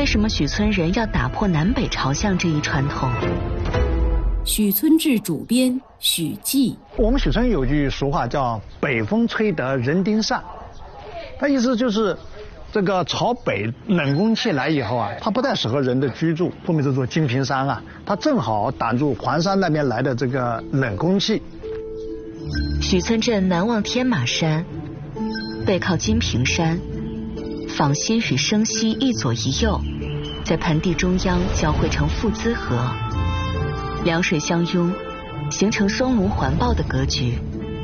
为什么许村人要打破南北朝向这一传统？ 许村志主编许继。 我们许村有句俗话叫“北风吹得人丁散”，它意思就是这个朝北冷空气来以后啊，它不太适合人的居住。后面这座金屏山啊，它正好挡住环山那边来的这个冷空气。 许村镇南望天马山，背靠金屏山，坊溪与生溪一左一右，在盆地中央交汇成父资河，两水相拥，形成双龙环抱的格局。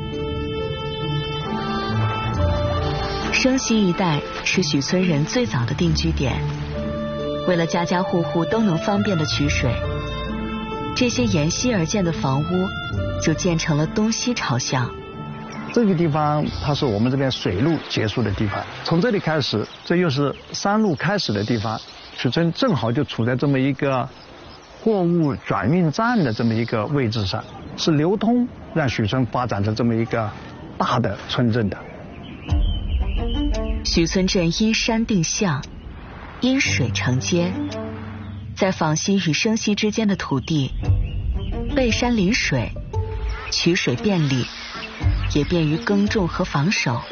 生溪一带是许村人最早的定居点，为了家家户户都能方便的取水，这些沿溪而建的房屋就建成了东西朝向。 这个地方它是我们这边水路结束的地方，从这里开始，这又是山路开始的地方。许村正好就处在这么一个货物转运站的这么一个位置上，是流通让许村发展成这么一个大的村镇的。 许村镇因山定向，因水成街，在坊溪与生溪之间的土地，背山临水，取水便利，也便于耕种和防守。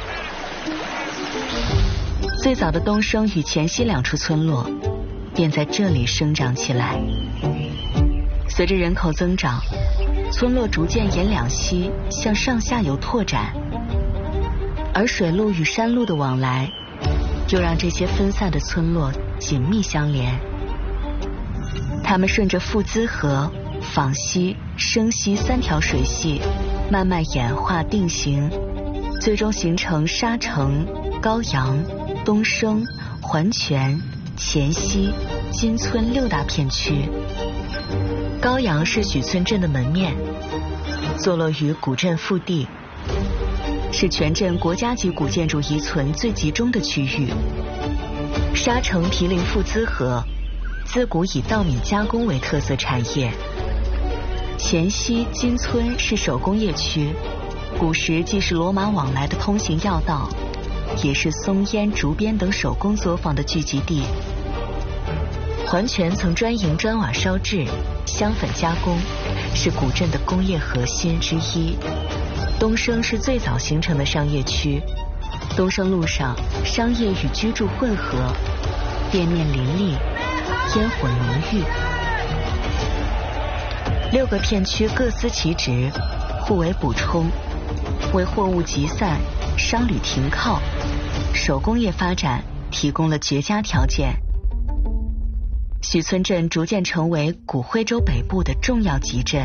最早的东生与黔西两处村落便在这里生长起来。随着人口增长，村落逐渐沿两溪向上下游拓展，而水路与山路的往来又让这些分散的村落紧密相连。它们顺着父资河、坊溪、生溪三条水系慢慢演化定型，最终形成沙城、高阳、东生、环泉、黔西、金村6大片区。高阳是许村镇的门面，坐落于古镇腹地，是全镇国家级古建筑遗存最集中的区域。沙城毗邻父资河，自古以稻米加工为特色产业。黔西、金村是手工业区，古时既是罗马往来的通行要道，也是松烟、竹编等手工作坊的聚集地。环泉曾专营砖瓦烧制、香粉加工，是古镇的工业核心之一。东生是最早形成的商业区，东生路上商业与居住混合，店面林立，烟火浓郁。6个片区各司其职，互为补充，为货物集散、商旅停靠、手工业发展提供了绝佳条件。许村镇逐渐成为古徽州北部的重要集镇。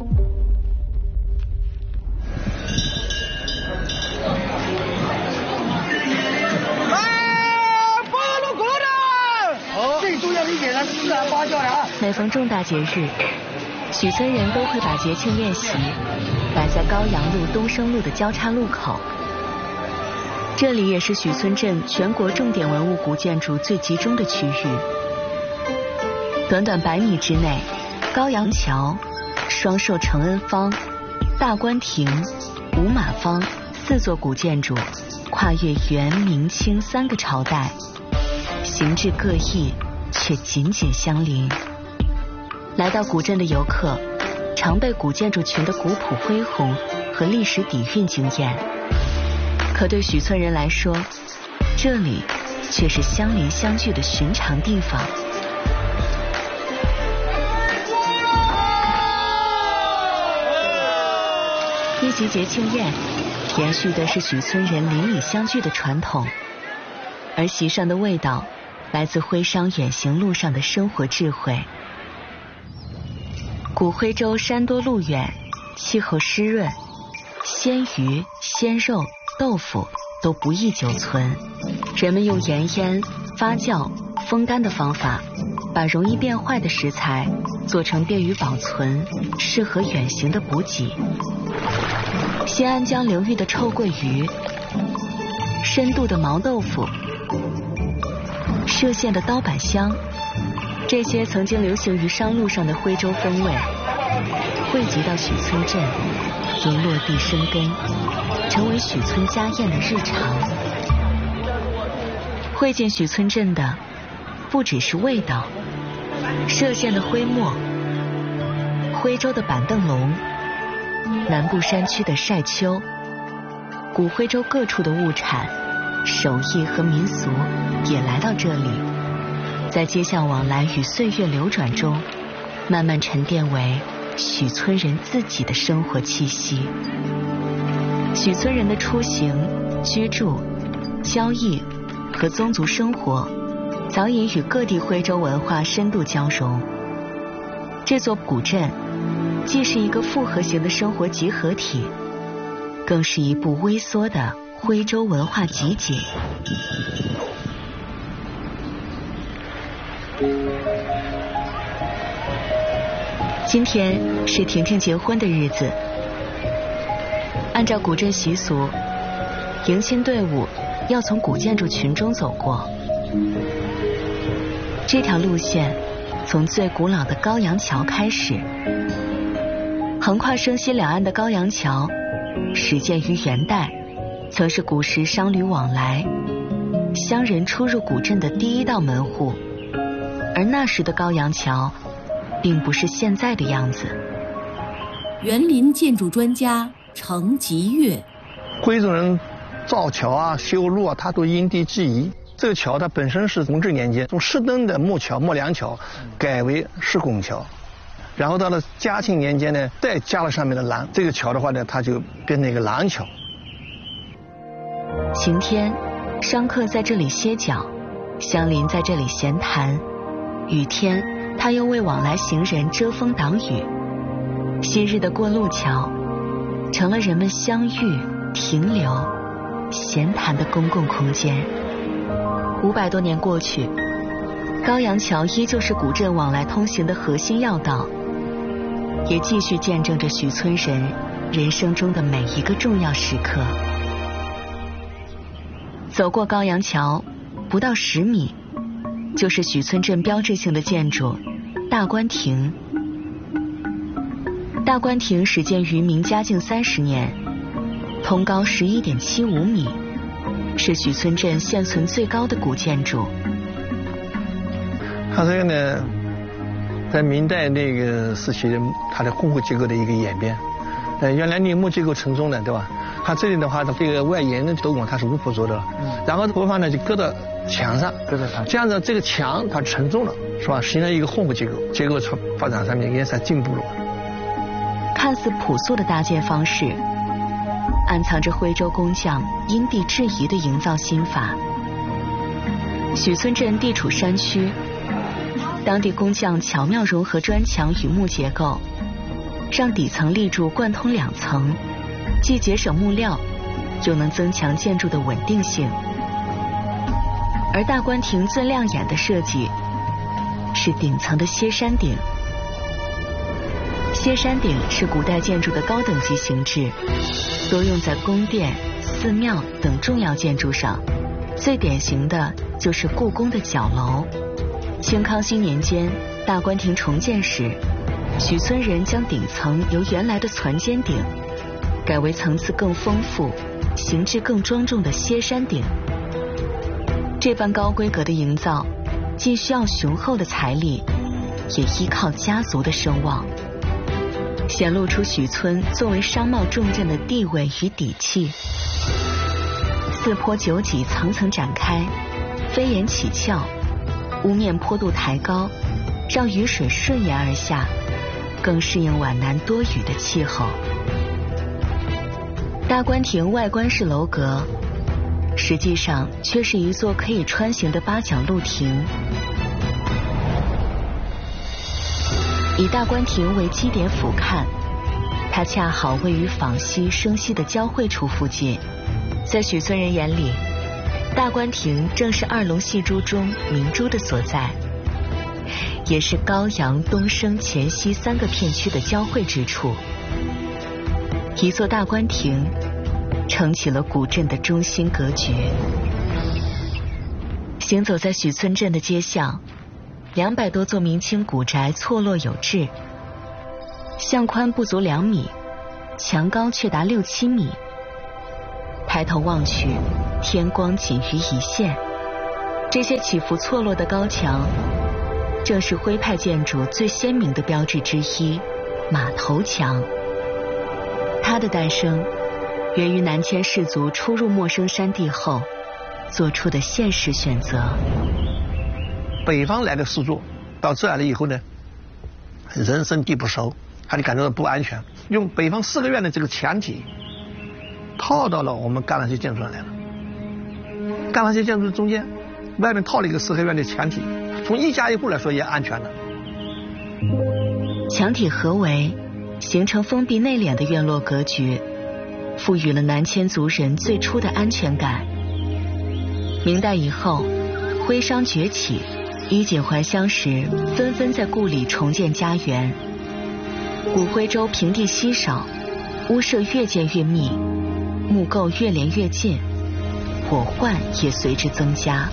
最重要的一点呢是自然发酵呀。 每逢重大节日，许村人都会把节庆练习摆在高阳路、东生路的交叉路口。这里也是许村镇全国重点文物古建筑最集中的区域。短短100米之内，高阳桥、双寿承恩坊、大观亭、五马坊4座古建筑，跨越元、明、清3个朝代，形制各异，却紧紧相邻。来到古镇的游客，常被古建筑群的古朴恢宏和历史底蕴惊艳。可对许村人来说，这里却是相邻相聚的寻常地方。一级节庆宴延续的是许村人邻里相聚的传统，而席上的味道来自徽商远行路上的生活智慧。古徽州山多路远，气候湿润，鲜鱼、鲜肉、豆腐都不易久存。人们用原腌、发酵、风干的方法，把容易变坏的食材做成便于保存、适合远行的补给。新安江流域的臭鳜鱼，深度的毛豆腐，歙县的刀板香，这些曾经流行于商路上的徽州风味，汇集到许村镇，又落地生根，成为许村家宴的日常。会见许村镇的， 不只是味道，歙县的徽墨、徽州的板凳龙、南部山区的晒秋、古徽州各处的物产、手艺和民俗也来到这里，在街巷往来与岁月流转中，慢慢沉淀为许村人自己的生活气息。许村人的出行、居住、交易和宗族生活早已与各地徽州文化深度交融。这座古镇既是一个复合型的生活集合体，更是一部微缩的徽州文化集锦。今天是婷婷结婚的日子，按照古镇习俗，迎亲队伍要从古建筑群中走过。这条路线从最古老的高阳桥开始，横跨生西两岸的高阳桥始建于元代，曾是古时商旅往来、乡人出入古镇的第一道门户。而那时的高阳桥并不是现在的样子。 园林建筑专家程吉岳， 徽州人造桥啊、修路啊，他都因地制宜。这个桥它本身是弘治年间从石墩的木桥、木梁桥改为石拱桥，然后到了嘉庆年间呢，再加了上面的廊，这个桥的话呢，它就变成一个廊桥。 晴天，商客在这里歇脚，乡邻在这里闲谈；雨天，他又为往来行人遮风挡雨。昔日的过路桥，成了人们相遇、停留、闲谈的公共空间。500多年过去，高阳桥依旧是古镇往来通行的核心要道，也继续见证着许村人人生中的每一个重要时刻。走过高阳桥，不到10米，就是许村镇标志性的建筑大观亭。大观亭始建于明嘉靖30年，通高11.75米，是许村镇现存最高的古建筑。 它这个呢，在明代那个时期，它的混合结构的一个演变。原来楠木结构承重的，对吧？它这里的话，它这个外沿的斗拱它是无谱做的，然后头发呢就搁到墙上，这样子这个墙它承重了，是吧？形成一个混合结构，结构发展上面也是进步了。 看似朴素的搭建方式，暗藏着徽州工匠因地制宜的营造心法。许村镇地处山区，当地工匠巧妙融合砖墙与木结构，让底层立柱贯通2层，既节省木料，又能增强建筑的稳定性。而大观亭最亮眼的设计是顶层的歇山顶。歇山顶是古代建筑的高等级形制，多用在宫殿、寺庙等重要建筑上。最典型的就是故宫的角楼。清康熙年间，大观亭重建时，许村人将顶层由原来的攒尖顶改为层次更丰富、形制更庄重的歇山顶。这般高规格的营造，既需要雄厚的财力，也依靠家族的声望，显露出许村作为商贸重镇的地位与底气。4坡9脊层层展开，飞檐起翘，屋面坡度抬高，让雨水顺延而下，更适应皖南多雨的气候。大观亭外观是楼阁，实际上却是一座可以穿行的8角露亭。以大观亭为基点俯瞰，它恰好位于坊西、生西的交汇处附近。在许村人眼里，大观亭正是2龙戏珠中明珠的所在，也是高阳、东升、黔西3个片区的交汇之处。一座大观亭撑起了古镇的中心格局。行走在许村镇的街巷，200多座明清古宅错落有致，巷宽不足2米，墙高却达6、7米。抬头望去，天光仅于一线， 这些起伏错落的高墙，正是徽派建筑最鲜明的标志之一——马头墙。它的诞生源于南迁士族初入陌生山地后做出的现实选择。 北方来的士族到这来了以后呢，人生地不熟，他就感觉到不安全，用北方4个院的这个墙体套到了我们赣南街建筑上来了。赣南街建筑中间外面套了一个4合院的墙体，从一家一户来说也安全的。 墙体合围，形成封闭内敛的院落格局，赋予了南迁族人最初的安全感。明代以后，徽商崛起，衣锦还乡时纷纷在故里重建家园。古徽州平地稀少，屋舍越建越密，木构越连越近，火患也随之增加。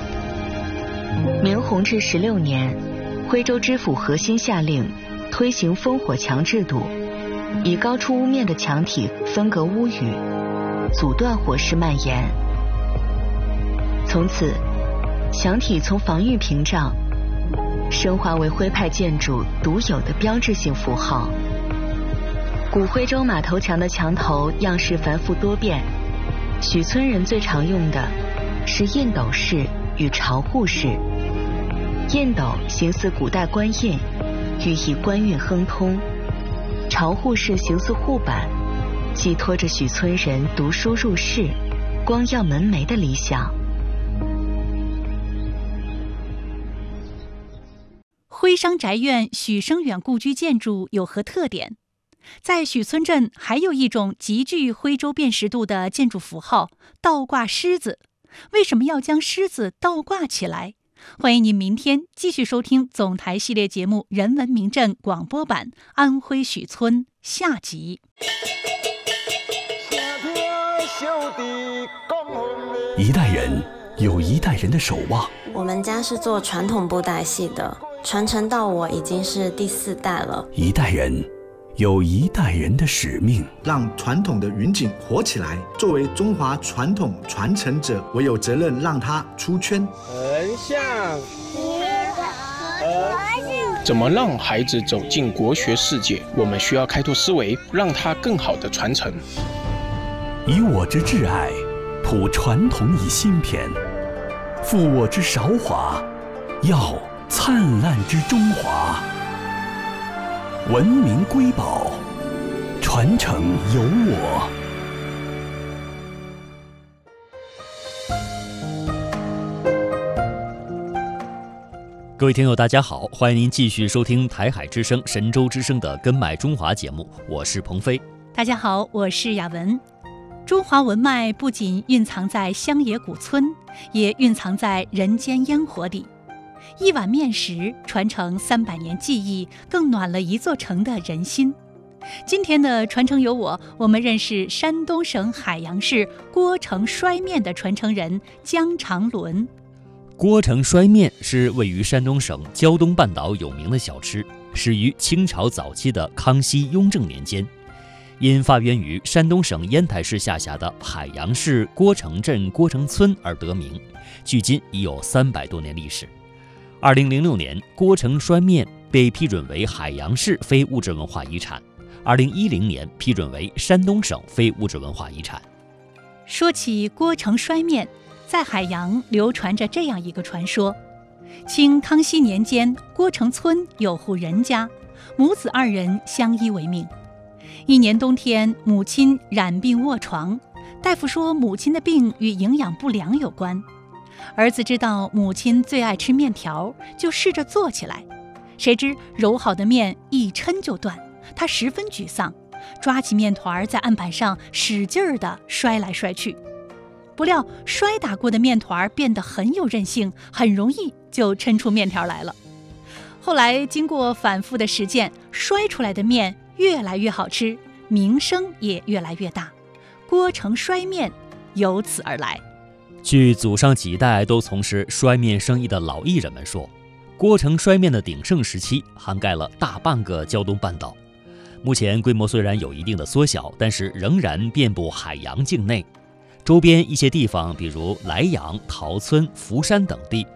明弘治16年，徽州知府何欣下令推行烽火墙制度，以高出屋面的墙体分隔屋宇，阻断火势蔓延。从此，墙体从防御屏障升华为徽派建筑独有的标志性符号。古徽州马头墙的墙头样式繁复多变，许村人最常用的是印斗式与朝户式。印斗形似古代官印，寓意官运亨通；朝户式形似户板，寄托着许村人读书入仕、光耀门楣的理想。 徽商宅院许生远故居建筑有何特点？在许村镇还有一种极具徽州辨识度的建筑符号——倒挂狮子。为什么要将狮子倒挂起来？欢迎您明天继续收听总台系列节目《人文名镇》广播版安徽许村下集。 一代人有一代人的守望。 我们家是做传统布袋戏的，传承到我已经是第4代了。 一代人有一代人的使命， 让传统的云锦活起来。作为中华传统传承者，我有责任让它出圈。 横向怎么让孩子走进国学世界？我们需要开拓思维，让它更好的传承。 以我之挚爱，谱传统以新篇，复我之韶华，耀灿烂之中华。文明瑰宝，传承有我。 各位听友大家好，欢迎您继续收听台海之声、神州之声的根脉中华节目，我是鹏飞。 大家好，我是雅文。中华文脉不仅蕴藏在乡野古村，也蕴藏在人间烟火里。一碗面食传承300年技艺，更暖了一座城的人心。今天的传承有我们认识山东省海阳市郭城摔面的传承人姜长伦。 郭城摔面是位于山东省胶东半岛有名的小吃，始于清朝早期的康熙、雍正年间，因发源于山东省烟台市下辖的海阳市郭城镇郭城村而得名，距今已有300多年历史。2006年，郭城摔面被批准为海阳市非物质文化遗产，2010年批准为山东省非物质文化遗产。 说起郭城摔面，在海阳流传着这样一个传说：清康熙年间，郭城村有户人家，母子2人相依为命。一年冬天，母亲染病卧床，大夫说母亲的病与营养不良有关。儿子知道母亲最爱吃面条，就试着做起来，谁知揉好的面一抻就断，他十分沮丧，抓起面团在案板上使劲儿地摔来摔去。不料摔打过的面团变得很有韧性，很容易就抻出面条来了。后来经过反复的实践，摔出来的面越来越好吃，名声也越来越大，郭城摔面由此而来。 据祖上几代都从事摔面生意的老艺人们说，郭城摔面的鼎盛时期涵盖了大半个胶东半岛，目前规模虽然有一定的缩小，但是仍然遍布海洋境内。 周边一些地方，比如莱阳、陶村、福山等地，